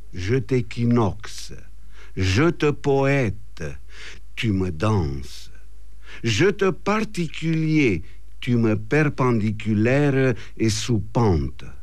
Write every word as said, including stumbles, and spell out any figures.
je t'équinoxe, je te poète, tu me danses. Je te particulier, tu me perpendiculaire et sous pente.